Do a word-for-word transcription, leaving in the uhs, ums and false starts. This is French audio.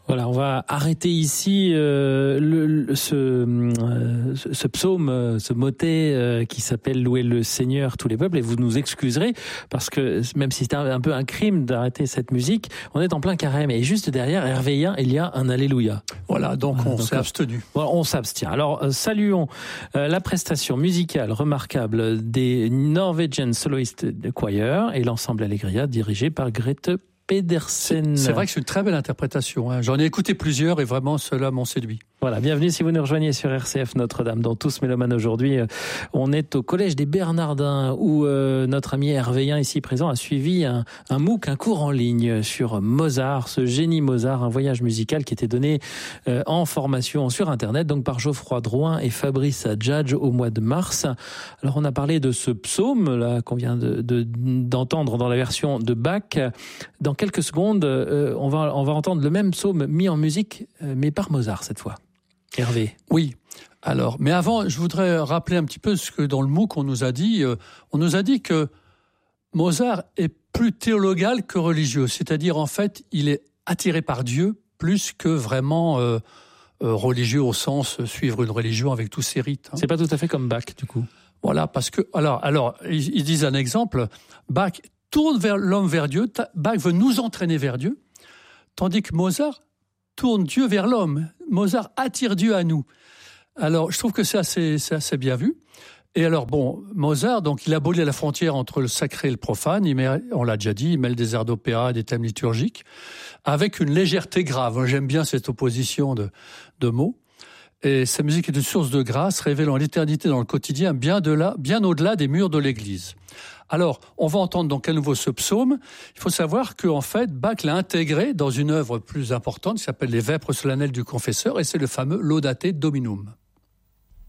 Voilà, on va arrêter ici euh, le, le, ce, euh, ce psaume, ce motet euh, qui s'appelle « Louer le Seigneur, tous les peuples », et vous nous excuserez, parce que même si c'est un, un peu un crime d'arrêter cette musique, on est en plein carême, et juste derrière, Hervéien, il y a un Alléluia. Voilà, donc on donc, s'est abstenu. Voilà, on s'abstient. Alors, euh, saluons euh, la prestation musicale remarquable des Norwegian Soloist Choir et l'ensemble Allegria dirigé par Grete Pedersen. C'est, c'est vrai que c'est une très belle interprétation. Hein. J'en ai écouté plusieurs et vraiment ceux-là m'ont séduit. Voilà, bienvenue si vous nous rejoignez sur R C F Notre-Dame dans Tous Mélomanes aujourd'hui. On est au Collège des Bernardins où euh, notre ami Hervéien ici présent a suivi un, un MOOC, un cours en ligne sur Mozart, ce génie Mozart, un voyage musical qui était donné euh, en formation sur Internet, donc par Geoffroy Drouin et Fabrice Adjadj au mois de mars. Alors on a parlé de ce psaume là qu'on vient de, de, d'entendre dans la version de Bach. Dans quelques secondes, euh, on va, on va entendre le même psaume mis en musique, euh, mais par Mozart cette fois. Hervé. Oui. Alors, mais avant, je voudrais rappeler un petit peu ce que dans le MOOC on nous a dit. Euh, on nous a dit que Mozart est plus théologal que religieux, c'est-à-dire en fait, il est attiré par Dieu plus que vraiment euh, euh, religieux au sens euh, suivre une religion avec tous ses rites. Hein. C'est pas tout à fait comme Bach, du coup. Voilà, parce que alors, alors, ils, ils disent un exemple. Bach tourne vers l'homme vers Dieu. Bach veut nous entraîner vers Dieu, tandis que Mozart tourne Dieu vers l'homme. Mozart attire Dieu à nous. Alors, je trouve que c'est assez, c'est assez bien vu. Et alors, bon, Mozart, donc, il abolit la frontière entre le sacré et le profane. Il met, on l'a déjà dit, il mêle des airs d'opéra et des thèmes liturgiques, avec une légèreté grave. J'aime bien cette opposition de, de mots. Et sa musique est une source de grâce, révélant l'éternité dans le quotidien, bien, de là, bien au-delà des murs de l'église. Alors, on va entendre donc à nouveau ce psaume. Il faut savoir qu'en fait, Bach l'a intégré dans une œuvre plus importante qui s'appelle les Vêpres solennelles du confesseur, et c'est le fameux Laudate Dominum.